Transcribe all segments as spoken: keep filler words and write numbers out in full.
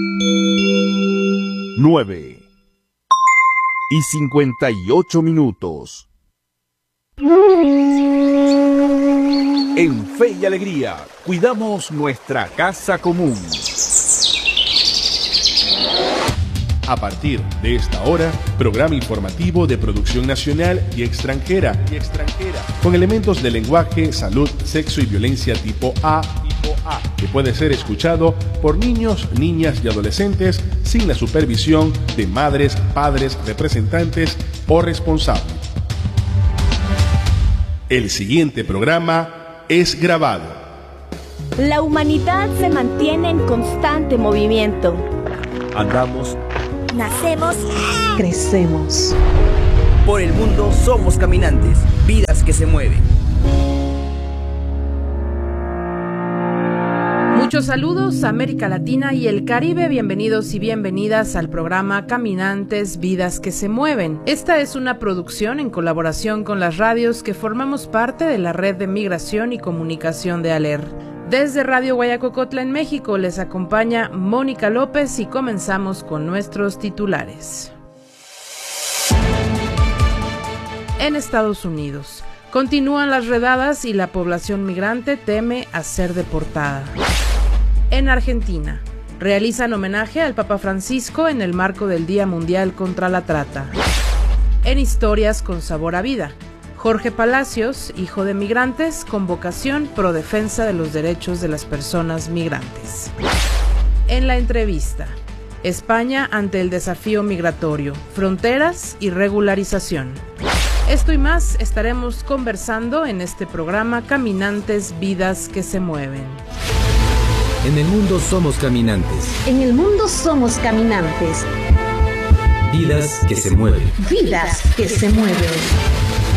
nueve y cincuenta y ocho minutos. En Fe y Alegría, cuidamos nuestra casa común. A partir de esta hora, programa informativo de producción nacional y extranjera, y extranjera, con elementos de lenguaje, salud, sexo y violencia tipo A, tipo A, que puede ser escuchado por niños, niñas y adolescentes sin la supervisión de madres, padres, representantes o responsables. El siguiente programa es grabado. La humanidad se mantiene en constante movimiento. Andamos, nacemos, crecemos. Por el mundo somos caminantes, vidas que se mueven. Muchos saludos a América Latina y el Caribe, bienvenidos y bienvenidas al programa Caminantes, Vidas que se Mueven. Esta es una producción en colaboración con las radios que formamos parte de la Red de Migración y Comunicación de ALER. Desde Radio Guayacocotla en México les acompaña Mónica López y comenzamos con nuestros titulares. En Estados Unidos, continúan las redadas y la población migrante teme a ser deportada. En Argentina, realizan homenaje al Papa Francisco en el marco del Día Mundial contra la Trata. En Historias con Sabor a Vida, Jorge Palacios, hijo de migrantes, con vocación pro defensa de los derechos de las personas migrantes. En la entrevista, España ante el desafío migratorio, fronteras y regularización. Esto y más estaremos conversando en este programa Caminantes, Vidas que se Mueven. En el mundo somos caminantes. En el mundo somos caminantes. Vidas que se mueven. Vidas que se mueven.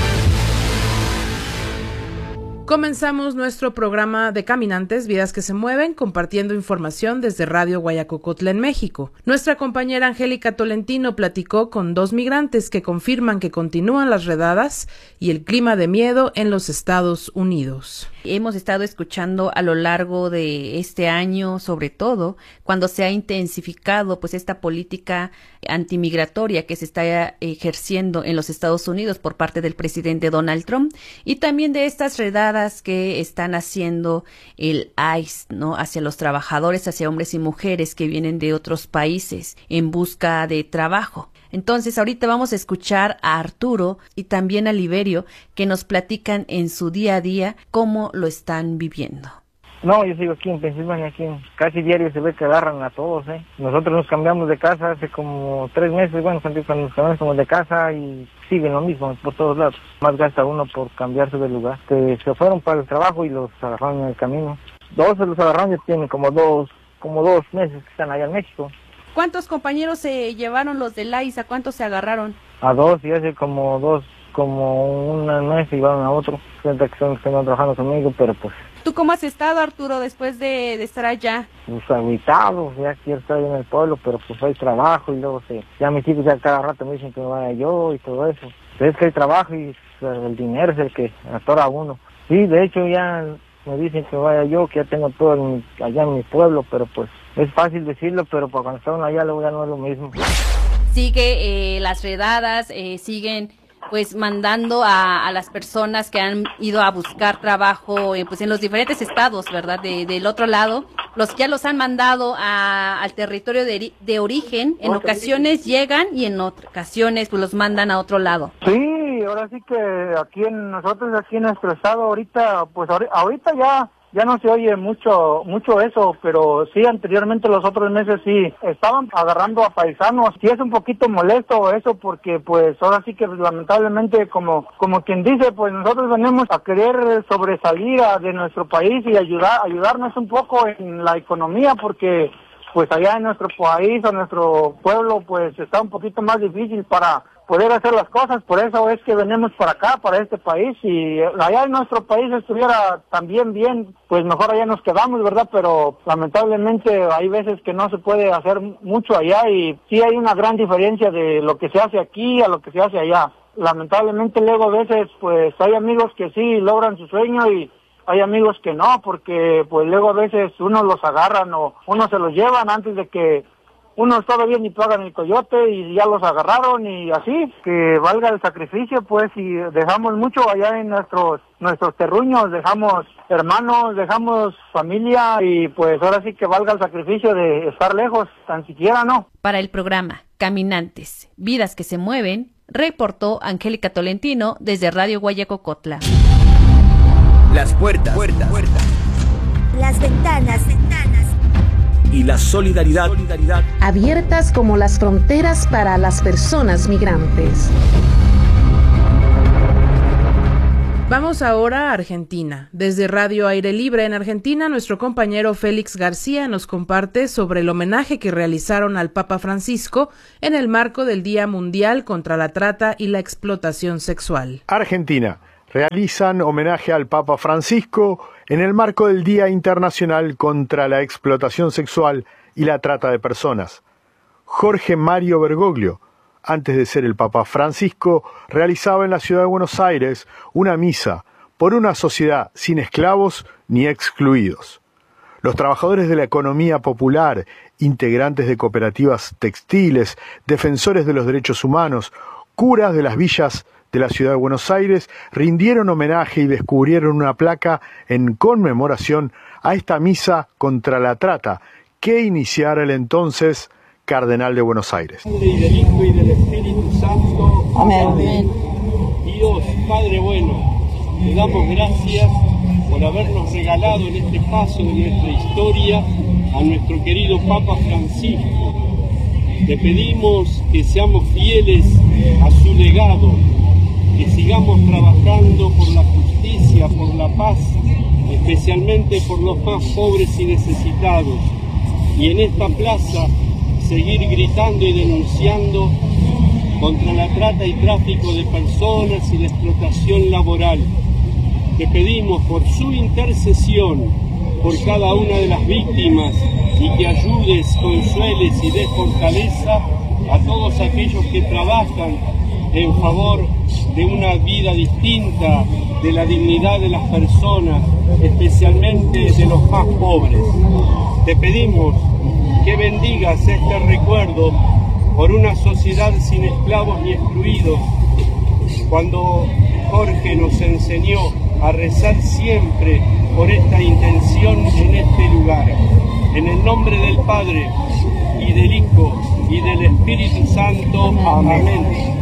Comenzamos nuestro programa de Caminantes, Vidas que se Mueven, compartiendo información desde Radio Guayacocotla en México. Nuestra compañera Angélica Tolentino platicó con dos migrantes que confirman que continúan las redadas y el clima de miedo en los Estados Unidos. Hemos estado escuchando a lo largo de este año, sobre todo cuando se ha intensificado pues esta política antimigratoria que se está ejerciendo en los Estados Unidos por parte del presidente Donald Trump, y también de estas redadas que están haciendo el ICE, ¿no?, hacia los trabajadores, hacia hombres y mujeres que vienen de otros países en busca de trabajo. Entonces, ahorita vamos a escuchar a Arturo y también a Liberio, que nos platican en su día a día cómo lo están viviendo. No, yo sigo aquí en Pensilvania, aquí en, casi diario se ve que agarran a todos, ¿eh? Nosotros nos cambiamos de casa hace como tres meses, bueno, cuando nos cambiamos de casa y siguen lo mismo por todos lados. Más gasta uno por cambiarse de lugar. Que se fueron para el trabajo y los agarraron en el camino. Dos de los agarraron ya tienen como dos, como dos meses que están allá en México. ¿Cuántos compañeros se llevaron los del I C E? ¿A cuántos se agarraron? A dos, y hace como dos, como un mes se llevaron a otro. Gente que están trabajando conmigo, pero pues... ¿Tú cómo has estado, Arturo, después de, de estar allá? Pues agüitado, ya quiero estar en el pueblo, pero pues hay trabajo y luego se... Ya mis hijos ya cada rato me dicen que me vaya yo y todo eso. Pero es que hay trabajo y el dinero es el que atora a uno. Sí, de hecho ya me dicen que vaya yo, que ya tengo todo en mi, allá en mi pueblo, pero pues es fácil decirlo, pero para cuando está uno allá luego ya no es lo mismo. Sigue eh, las redadas, eh, siguen pues mandando a, a las personas que han ido a buscar trabajo eh, pues en los diferentes estados, ¿verdad? De, del otro lado, los ya los han mandado a, al territorio de, de origen, en ocasiones llegan y en ocasiones pues los mandan a otro lado. Sí, ahora sí que aquí en nosotros, aquí en nuestro estado, ahorita, pues ahorita ya ya no se oye mucho mucho eso, pero sí anteriormente los otros meses sí estaban agarrando a paisanos. Sí es un poquito molesto eso porque pues ahora sí que lamentablemente como como quien dice, pues nosotros venimos a querer sobresalir a, de nuestro país y ayudar ayudarnos un poco en la economía porque pues allá en nuestro país o nuestro pueblo pues está un poquito más difícil para poder hacer las cosas, por eso es que venimos para acá, para este país, y allá en nuestro país estuviera también bien, pues mejor allá nos quedamos, ¿verdad? Pero lamentablemente hay veces que no se puede hacer mucho allá y sí hay una gran diferencia de lo que se hace aquí a lo que se hace allá. Lamentablemente luego a veces pues hay amigos que sí logran su sueño y hay amigos que no, porque pues luego a veces uno los agarran o uno se los llevan antes de que unos todavía ni pagan el coyote y ya los agarraron y así, que valga el sacrificio, pues, y dejamos mucho allá en nuestros nuestros terruños, dejamos hermanos, dejamos familia y pues ahora sí que valga el sacrificio de estar lejos, tan siquiera, ¿no? Para el programa Caminantes, Vidas que se Mueven, reportó Angélica Tolentino desde Radio Guayacocotla. Las puertas, puertas, puertas. Las ventanas, ventanas. Y la solidaridad, solidaridad. Abiertas como las fronteras para las personas migrantes. Vamos ahora a Argentina. Desde Radio Aire Libre en Argentina, nuestro compañero Félix García nos comparte sobre el homenaje que realizaron al Papa Francisco en el marco del Día Mundial contra la Trata y la Explotación Sexual. Argentina. Realizan homenaje al Papa Francisco en el marco del Día Internacional contra la Explotación Sexual y la Trata de Personas. Jorge Mario Bergoglio, antes de ser el Papa Francisco, realizaba en la ciudad de Buenos Aires una misa por una sociedad sin esclavos ni excluidos. Los trabajadores de la economía popular, integrantes de cooperativas textiles, defensores de los derechos humanos, curas de las villas de la ciudad de Buenos Aires, rindieron homenaje y descubrieron una placa en conmemoración a esta misa contra la trata que iniciara el entonces Cardenal de Buenos Aires. Y del Hijo y del Espíritu Santo. Amén. Amén. Dios, Padre bueno, te damos gracias por habernos regalado en este paso de nuestra historia a nuestro querido Papa Francisco. Te pedimos que seamos fieles a su legado, que sigamos trabajando por la justicia, por la paz, especialmente por los más pobres y necesitados. Y en esta plaza seguir gritando y denunciando contra la trata y tráfico de personas y la explotación laboral. Te pedimos por su intercesión, por cada una de las víctimas, y que ayudes, consueles y des fortaleza a todos aquellos que trabajan en favor de una vida distinta, de la dignidad de las personas, especialmente de los más pobres. Te pedimos que bendigas este recuerdo por una sociedad sin esclavos ni excluidos. Cuando Jorge nos enseñó a rezar siempre por esta intención en este lugar. En el nombre del Padre, y del Hijo, y del Espíritu Santo. Amén.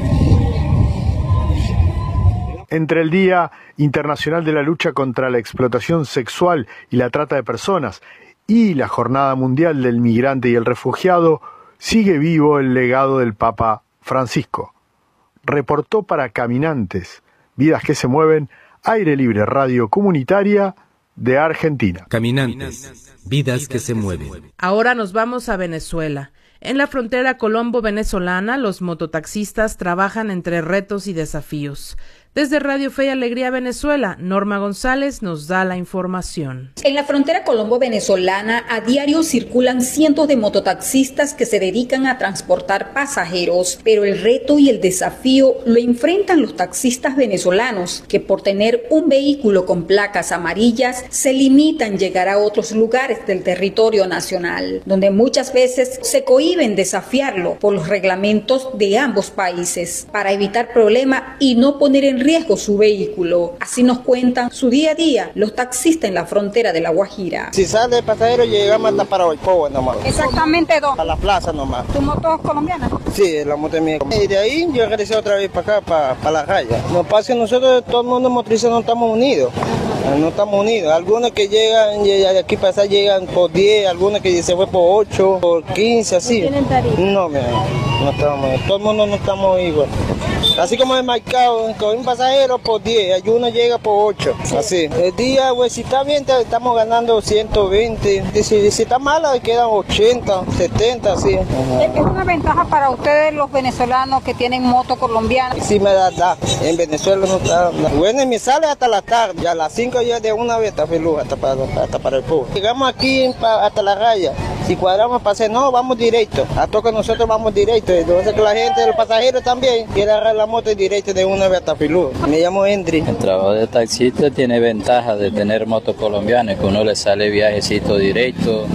Entre el Día Internacional de la Lucha contra la Explotación Sexual y la Trata de Personas y la Jornada Mundial del Migrante y el Refugiado, sigue vivo el legado del Papa Francisco. Reportó para Caminantes, Vidas que se Mueven, Aire Libre Radio Comunitaria de Argentina. Caminantes, Vidas que se Mueven. Ahora nos vamos a Venezuela. En la frontera colombo-venezolana, los mototaxistas trabajan entre retos y desafíos. Desde Radio Fe y Alegría Venezuela, Norma González nos da la información. En la frontera colombo-venezolana, a diario circulan cientos de mototaxistas que se dedican a transportar pasajeros, pero el reto y el desafío lo enfrentan los taxistas venezolanos, que por tener un vehículo con placas amarillas, se limitan a llegar a otros lugares del territorio nacional, donde muchas veces se cohíben desafiarlo por los reglamentos de ambos países, para evitar problemas y no poner en riesgo su vehículo. Así nos cuentan su día a día los taxistas en la frontera de La Guajira. Si sale el pasajero, llegamos hasta para Oipoa nomás. ¿Exactamente dónde? A la plaza nomás. ¿Tu moto es colombiana? Sí, la moto es mía. Y de ahí yo regresé otra vez para acá, para, para la raya. Nos pasa que nosotros, todo el mundo motoriza, no estamos unidos. No estamos unidos. Algunos que llegan, de aquí para allá llegan por diez, algunos que se fue por ocho, por quince, así. ¿No tienen tarifa? No, mira, no estamos, todo el mundo no estamos igual. Así como el mercado, con un pasajero por diez, y uno llega por ocho, así. El día, pues si está bien, estamos ganando ciento veinte, si, si está mala, quedan ochenta, setenta, así. Uh-huh. ¿Es una ventaja para ustedes los venezolanos que tienen moto colombiana? Sí me da, da. En Venezuela no está. Bueno, me sale hasta la tarde, ya a las cinco ya de una vez está feliz, hasta para, hasta para el pueblo. Llegamos aquí hasta la raya, si cuadramos para hacer, no, vamos directo, a toque nosotros vamos directo, entonces que la gente, los pasajeros también, quiere agarrar la moto directo de una vez hasta Filú. Me llamo Endri. El trabajo de taxista tiene ventaja de tener moto colombiana, que uno le sale viajecito directo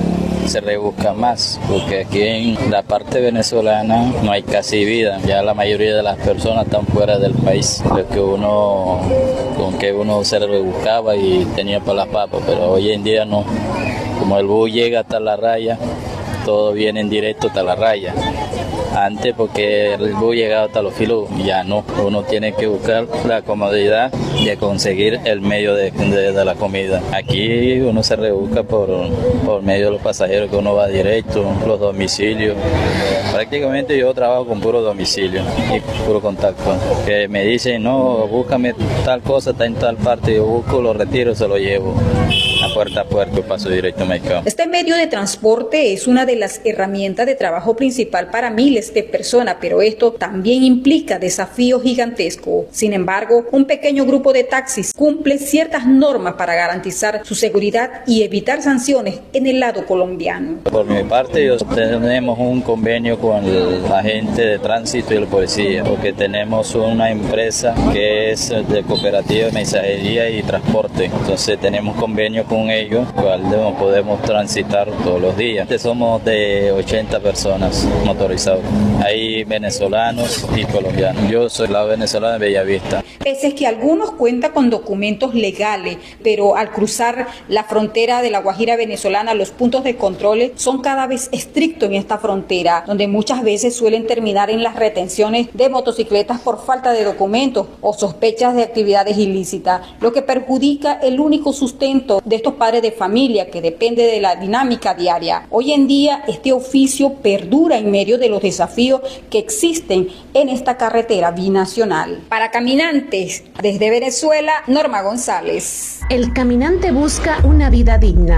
se rebusca más, porque aquí en la parte venezolana no hay casi vida, ya la mayoría de las personas están fuera del país, lo que uno, con que uno se rebuscaba y tenía para las papas, pero hoy en día no, como el bus llega hasta la raya, todo viene en directo hasta la raya. Antes, porque el bus llegaba hasta los filos, ya no. Uno tiene que buscar la comodidad de conseguir el medio de, de, de la comida. Aquí uno se rebusca por, por medio de los pasajeros, que uno va directo, los domicilios. Prácticamente yo trabajo con puro domicilio y puro contacto. Que me dicen, no, búscame tal cosa, está en tal parte, yo busco, lo retiro, se lo llevo. A puerta a puerta, paso directo a mercado. Este medio de transporte es una de las herramientas de trabajo principal para miles de personas, pero esto también implica desafíos gigantescos. Sin embargo, un pequeño grupo de taxis cumple ciertas normas para garantizar su seguridad y evitar sanciones en el lado colombiano. Por mi parte, yo tenemos un convenio con la gente de tránsito y la policía, porque tenemos una empresa que es de cooperativa de mensajería y transporte. Entonces tenemos convenio con ellos, cual podemos transitar todos los días. Somos de ochenta personas motorizados. Hay venezolanos y colombianos. Yo soy la venezolana de Bellavista. Pese a que algunos cuentan con documentos legales, pero al cruzar la frontera de la Guajira venezolana, los puntos de control son cada vez estrictos en esta frontera, donde muchas veces suelen terminar en las retenciones de motocicletas por falta de documentos o sospechas de actividades ilícitas, lo que perjudica el único sustento de estos padres de familia que depende de la dinámica diaria. Hoy en día este oficio perdura en medio de los desafíos que existen en esta carretera binacional. Para Caminantes, desde Venezuela, Norma González. El caminante busca una vida digna.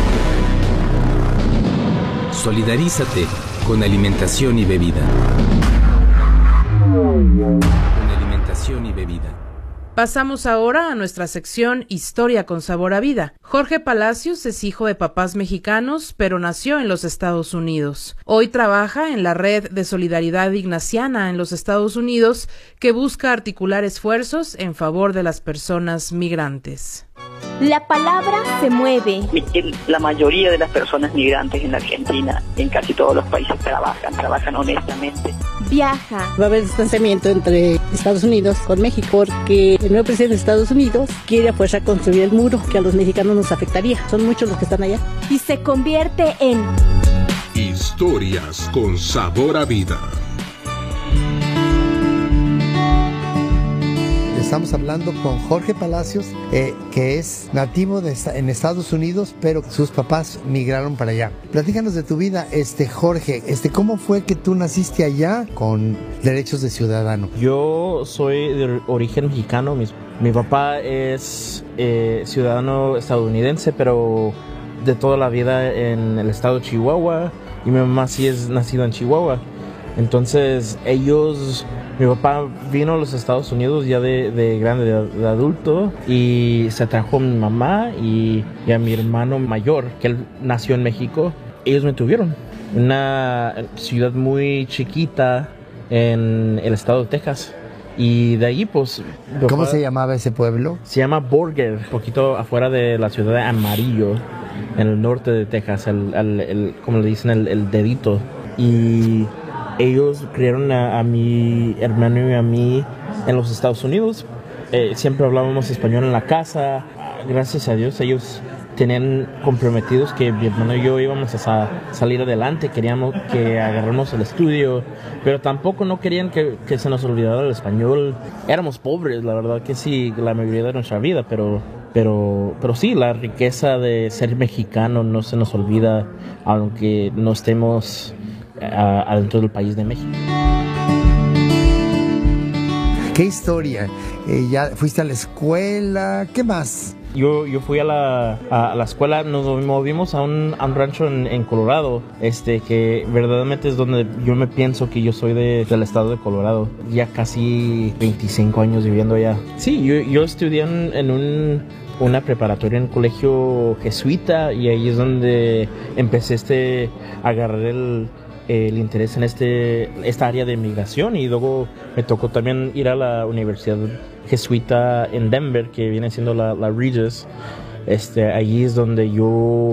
Solidarízate con alimentación y bebida. Con alimentación y bebida. Pasamos ahora a nuestra sección Historia con sabor a vida. Jorge Palacios es hijo de papás mexicanos, pero nació en los Estados Unidos. Hoy trabaja en la Red de Solidaridad Ignaciana en los Estados Unidos, que busca articular esfuerzos en favor de las personas migrantes. La palabra se mueve. La mayoría de las personas migrantes en la Argentina, en casi todos los países, trabajan, trabajan honestamente. Viaja. Va a haber distanciamiento entre Estados Unidos con México, porque el nuevo presidente de Estados Unidos quiere a fuerza construir el muro que a los mexicanos nos afectaría. Son muchos los que están allá. Y se convierte en Historias con sabor a vida. Estamos hablando con Jorge Palacios, eh, que es nativo de, en Estados Unidos, pero sus papás migraron para allá. Platícanos de tu vida, este Jorge. Este, ¿cómo fue que tú naciste allá con derechos de ciudadano? Yo soy de origen mexicano. Mi, mi papá es eh, ciudadano estadounidense, pero de toda la vida en el estado de Chihuahua. Y mi mamá sí es nacida en Chihuahua. Entonces ellos... Mi papá vino a los Estados Unidos ya de, de grande, de, de adulto, y se trajo a mi mamá y, y a mi hermano mayor, que él nació en México. Ellos me tuvieron. Una ciudad muy chiquita en el estado de Texas. Y de ahí, pues... ¿Cómo se llamaba ese pueblo? Se llama Borger, un poquito afuera de la ciudad de Amarillo, en el norte de Texas, el, el, el, como le dicen, el, el dedito. Y... ellos criaron a, a mi hermano y a mí en los Estados Unidos. Eh, siempre hablábamos español en la casa. Gracias a Dios ellos tenían comprometidos que mi hermano y yo íbamos a sa- salir adelante. Queríamos que agarramos el estudio, pero tampoco no querían que, que se nos olvidara el español. Éramos pobres, la verdad que sí, la mayoría de nuestra vida, pero... Pero, pero sí, la riqueza de ser mexicano no se nos olvida, aunque no estemos... adentro del país de México. ¿Qué historia? Eh, ¿Ya fuiste a la escuela? ¿Qué más? Yo, yo fui a la, a la escuela, nos movimos a un, a un rancho en, en Colorado, este, que verdaderamente es donde yo me pienso que yo soy de, del estado de Colorado. Ya casi veinticinco años viviendo allá. Sí, yo, yo estudié en, en un... una preparatoria en un colegio jesuita, y ahí es donde empecé este, a agarrar el... el interés en este esta área de migración, y luego me tocó también ir a la Universidad Jesuita en Denver, que viene siendo la, la Regis. Este, allí es donde yo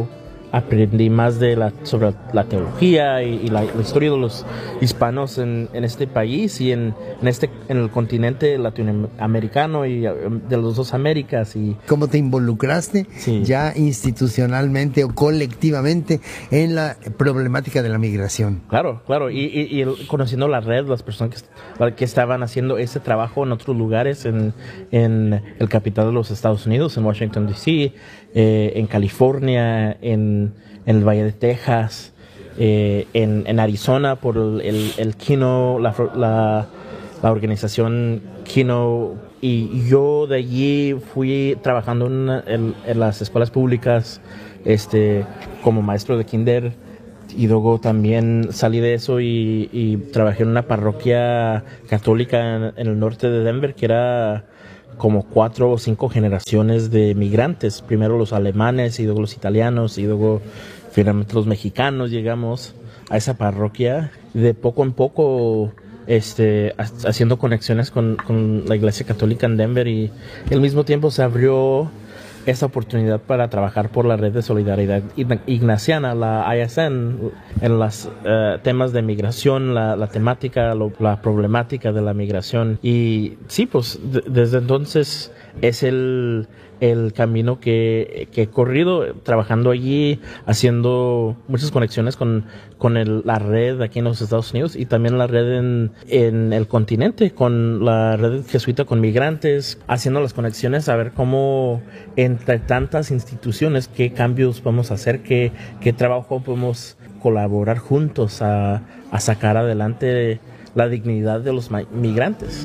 aprendí más de la, sobre la teología y, y la, la historia de los hispanos en, en este país y en, en, este, en el continente latinoamericano y de las dos Américas. Y ¿cómo te involucraste sí. ya institucionalmente o colectivamente en la problemática de la migración? Claro, claro, y, y, y conociendo la red, las personas que, que estaban haciendo ese trabajo en otros lugares, en, en el capital de los Estados Unidos, en Washington, D C, eh, en California, en, en el Valle de Texas, eh, en, en Arizona por el, el, el Kino, la, la, la organización Kino, y yo de allí fui trabajando en, en, en las escuelas públicas este, como maestro de kinder, y luego también salí de eso y, y trabajé en una parroquia católica en, en el norte de Denver, que era como cuatro o cinco generaciones de migrantes, primero los alemanes y luego los italianos y luego finalmente los mexicanos. Llegamos a esa parroquia de poco en poco este, haciendo conexiones con, con la iglesia católica en Denver, y al mismo tiempo se abrió esta oportunidad para trabajar por la red de solidaridad ignaciana, la I S N, en los uh, temas de migración, la, la temática, lo, la problemática de la migración. Y sí, pues de, desde entonces es el, el camino que, que he corrido, trabajando allí, haciendo muchas conexiones con, con el, la red aquí en los Estados Unidos y también la red en, en el continente, con la red jesuita con migrantes, haciendo las conexiones a ver cómo entre tantas instituciones, qué cambios podemos hacer, qué, qué trabajo podemos colaborar juntos a, a sacar adelante la dignidad de los migrantes.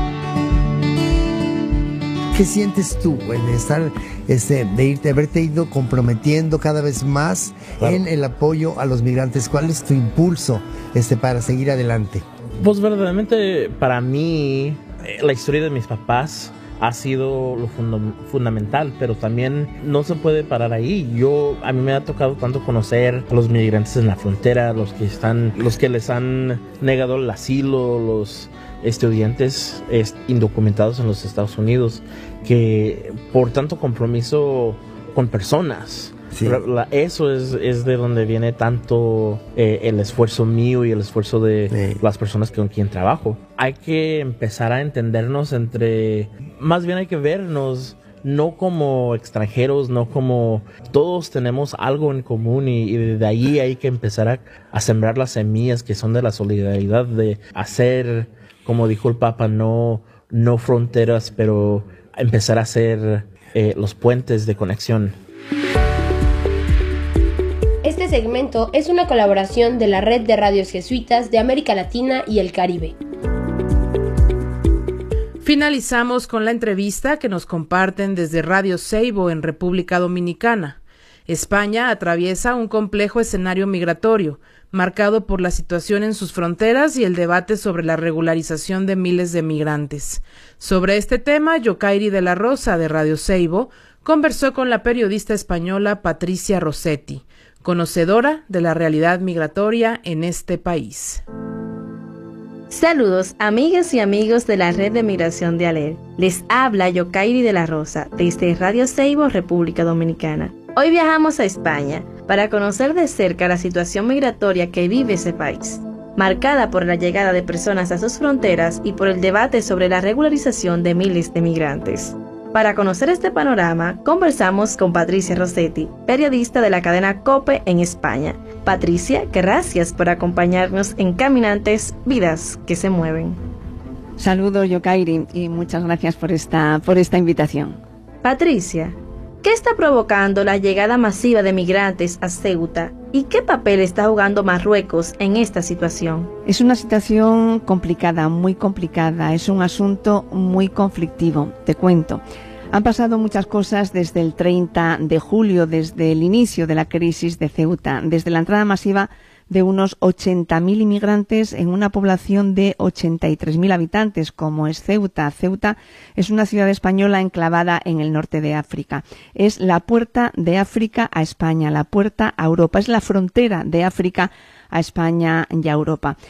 ¿Qué sientes tú, güey, de estar, este, de irte, de haberte ido comprometiendo cada vez más claro. en el apoyo a los migrantes? ¿Cuál es tu impulso, este, para seguir adelante? Pues verdaderamente para mí la historia de mis papás ha sido lo funda- fundamental, pero también no se puede parar ahí. Yo, a mí me ha tocado tanto conocer a los migrantes en la frontera, los que están, los que les han negado el asilo, los estudiantes es, indocumentados en los Estados Unidos, que por tanto compromiso con personas, sí. la, eso es, es de donde viene tanto eh, el esfuerzo mío y el esfuerzo de sí. las personas con quien trabajo. Hay que empezar a entendernos entre, más bien hay que vernos no como extranjeros, no como, todos tenemos algo en común, y, y de ahí hay que empezar a, a sembrar las semillas que son de la solidaridad, de hacer, como dijo el Papa, no, no fronteras, pero empezar a hacer eh, los puentes de conexión. Este segmento es una colaboración de la Red de Radios Jesuitas de América Latina y el Caribe. Finalizamos con la entrevista que nos comparten desde Radio Seibo en República Dominicana. España atraviesa un complejo escenario migratorio, marcado por la situación en sus fronteras y el debate sobre la regularización de miles de migrantes. Sobre este tema, Yokairi de la Rosa, de Radio Seibo, conversó con la periodista española Patricia Rossetti, conocedora de la realidad migratoria en este país. Saludos, amigas y amigos de la Red de Migración de ALER. Les habla Yokairi de la Rosa, desde Radio Seibo, República Dominicana. Hoy viajamos a España para conocer de cerca la situación migratoria que vive ese país, marcada por la llegada de personas a sus fronteras y por el debate sobre la regularización de miles de migrantes. Para conocer este panorama, conversamos con Patricia Rossetti, periodista de la cadena COPE en España. Patricia, gracias por acompañarnos en Caminantes, Vidas que se Mueven. Saludos, Yokairi, y muchas gracias por esta, por esta invitación. Patricia, ¿qué está provocando la llegada masiva de migrantes a Ceuta y qué papel está jugando Marruecos en esta situación? Es una situación complicada, muy complicada, es un asunto muy conflictivo, te cuento. Han pasado muchas cosas desde el treinta de julio, desde el inicio de la crisis de Ceuta, desde la entrada masiva de unos ochenta mil inmigrantes en una población de ochenta y tres mil habitantes, como es Ceuta. Ceuta es una ciudad española enclavada en el norte de África. Es la puerta de África a España, la puerta a Europa. Es la frontera de África a España y a Europa.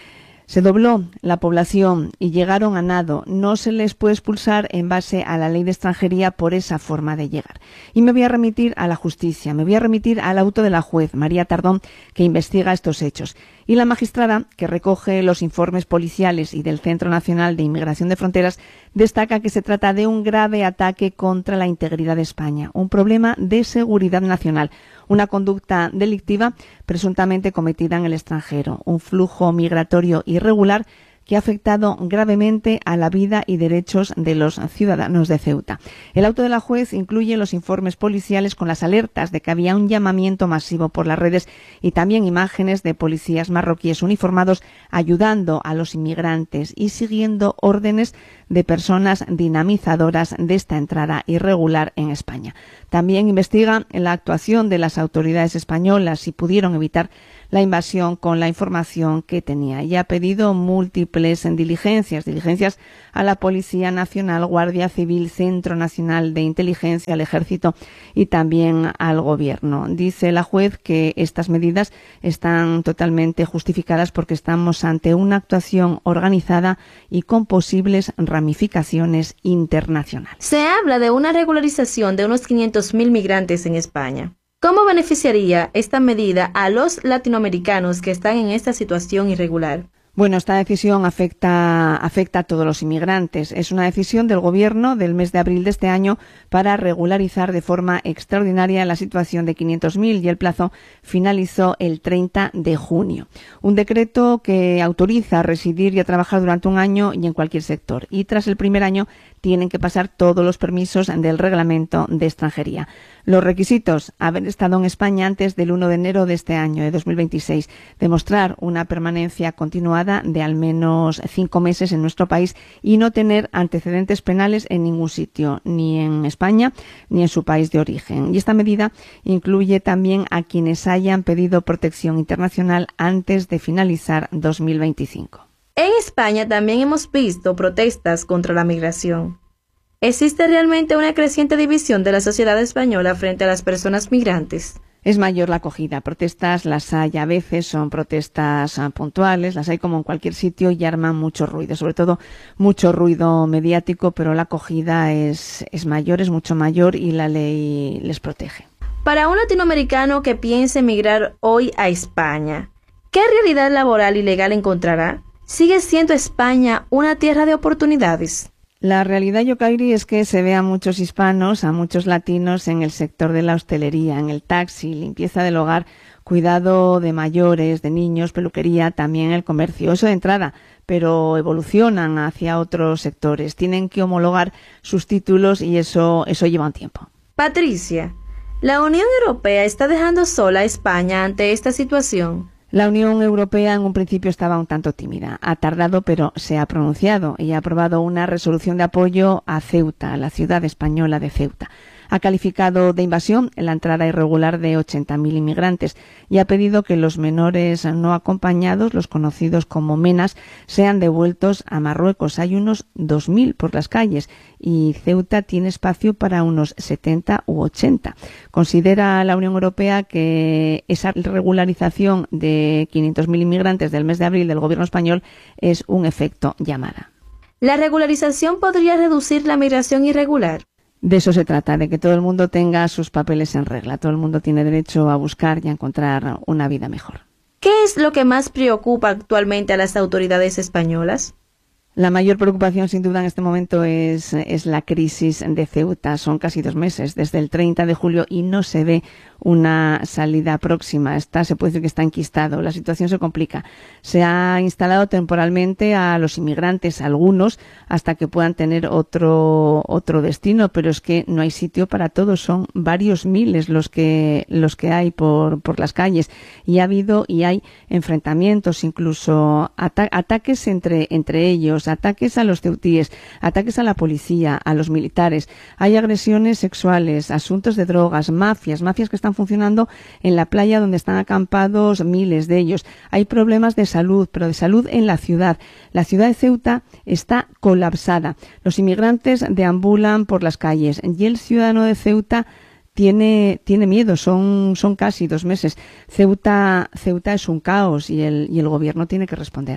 Se dobló la población y llegaron a nado. No se les puede expulsar en base a la ley de extranjería por esa forma de llegar. Y me voy a remitir a la justicia, me voy a remitir al auto de la juez María Tardón, que investiga estos hechos. Y la magistrada, que recoge los informes policiales y del Centro Nacional de Inmigración de Fronteras, destaca que se trata de un grave ataque contra la integridad de España, un problema de seguridad nacional, una conducta delictiva presuntamente cometida en el extranjero, un flujo migratorio irregular que ha afectado gravemente a la vida y derechos de los ciudadanos de Ceuta. El auto de la juez incluye los informes policiales con las alertas de que había un llamamiento masivo por las redes y también imágenes de policías marroquíes uniformados ayudando a los inmigrantes y siguiendo órdenes de personas dinamizadoras de esta entrada irregular en España. También investiga la actuación de las autoridades españolas si pudieron evitar la invasión con la información que tenía y ha pedido múltiples diligencias, diligencias a la Policía Nacional, Guardia Civil, Centro Nacional de Inteligencia, al Ejército y también al Gobierno. Dice la juez que estas medidas están totalmente justificadas porque estamos ante una actuación organizada y con posibles ramificaciones internacionales. Se habla de una regularización de unos quinientos mil migrantes en España. ¿Cómo beneficiaría esta medida a los latinoamericanos que están en esta situación irregular? Bueno, esta decisión afecta, afecta a todos los inmigrantes. Es una decisión del Gobierno del mes de abril de este año para regularizar de forma extraordinaria la situación de quinientos mil y el plazo finalizó el treinta de junio. Un decreto que autoriza a residir y a trabajar durante un año y en cualquier sector. Y tras el primer año tienen que pasar todos los permisos del reglamento de extranjería. Los requisitos: haber estado en España antes del uno de enero de este año, de dos mil veintiséis, demostrar una permanencia continuada de al menos cinco meses en nuestro país y no tener antecedentes penales en ningún sitio, ni en España ni en su país de origen. Y esta medida incluye también a quienes hayan pedido protección internacional antes de finalizar dos mil veinticinco. En España también hemos visto protestas contra la migración. ¿Existe realmente una creciente división de la sociedad española frente a las personas migrantes? Es mayor la acogida. Protestas las hay a veces, son protestas puntuales, las hay como en cualquier sitio y arman mucho ruido, sobre todo mucho ruido mediático, pero la acogida es, es mayor, es mucho mayor y la ley les protege. Para un latinoamericano que piense emigrar hoy a España, ¿qué realidad laboral y legal encontrará? ¿Sigue siendo España una tierra de oportunidades? La realidad, Yokairi, es que se ve a muchos hispanos, a muchos latinos en el sector de la hostelería, en el taxi, limpieza del hogar, cuidado de mayores, de niños, peluquería, también el comercio. Eso de entrada, pero evolucionan hacia otros sectores. Tienen que homologar sus títulos y eso, eso lleva un tiempo. Patricia, ¿la Unión Europea está dejando sola a España ante esta situación? La Unión Europea en un principio estaba un tanto tímida. Ha tardado, pero se ha pronunciado y ha aprobado una resolución de apoyo a Ceuta, a la ciudad española de Ceuta. Ha calificado de invasión la entrada irregular de ochenta mil inmigrantes y ha pedido que los menores no acompañados, los conocidos como menas, sean devueltos a Marruecos. Hay unos dos mil por las calles y Ceuta tiene espacio para unos setenta u ochenta. Considera la Unión Europea que esa regularización de quinientos mil inmigrantes del mes de abril del gobierno español es un efecto llamada. ¿La regularización podría reducir la migración irregular? De eso se trata, de que todo el mundo tenga sus papeles en regla. Todo el mundo tiene derecho a buscar y a encontrar una vida mejor. ¿Qué es lo que más preocupa actualmente a las autoridades españolas? La mayor preocupación, sin duda, en este momento es, es la crisis de Ceuta. Son casi dos meses, desde el treinta de julio, y no se ve una salida próxima. Está, se puede decir que está enquistado. La situación se complica. Se ha instalado temporalmente a los inmigrantes, algunos, hasta que puedan tener otro, otro destino, pero es que no hay sitio para todos. Son varios miles los que, los que hay por, por las calles. Y ha habido y hay enfrentamientos, incluso ata- ataques entre, entre ellos, ataques a los ceutíes, ataques a la policía, a los militares. Hay agresiones sexuales, asuntos de drogas, mafias, mafias que están funcionando en la playa donde están acampados miles de ellos. Hay problemas de salud, pero de salud en la ciudad. La ciudad de Ceuta está colapsada. Los inmigrantes deambulan por las calles y el ciudadano de Ceuta tiene, tiene miedo. Son, son casi dos meses. Ceuta, Ceuta es un caos y el, y el gobierno tiene que responder.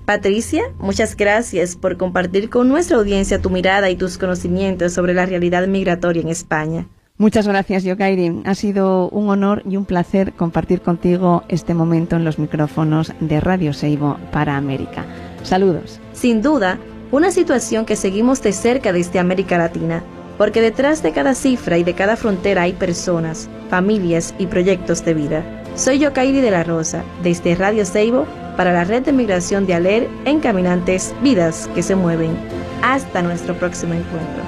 Patricia, muchas gracias por compartir con nuestra audiencia tu mirada y tus conocimientos sobre la realidad migratoria en España. Muchas gracias, Yokairi. Ha sido un honor y un placer compartir contigo este momento en los micrófonos de Radio Seibo para América. Saludos. Sin duda, una situación que seguimos de cerca desde América Latina, porque detrás de cada cifra y de cada frontera hay personas, familias y proyectos de vida. Soy Yokairi de la Rosa, desde Radio Seibo para la Red de Migración de ALER en Caminantes, Vidas que se Mueven. Hasta nuestro próximo encuentro.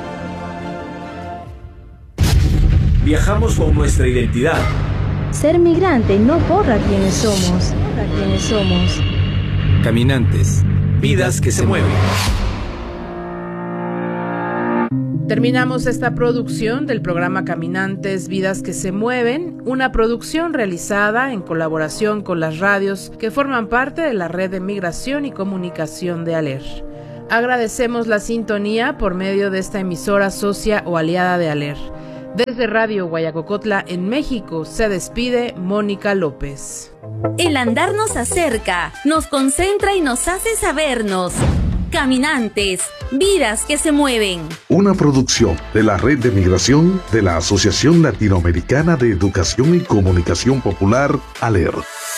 Viajamos con nuestra identidad. Ser migrante no borra quiénes somos, borra quiénes somos. Caminantes, vidas que se mueven. Terminamos esta producción del programa Caminantes, Vidas que se Mueven, una producción realizada en colaboración con las radios que forman parte de la Red de Migración y Comunicación de ALER. Agradecemos la sintonía por medio de esta emisora socia o aliada de ALER. Desde Radio Guayacocotla en México se despide Mónica López. El andar nos acerca, nos concentra y nos hace sabernos. Caminantes, vidas que se mueven. Una producción de la Red de Migración de la Asociación Latinoamericana de Educación y Comunicación Popular, ALER.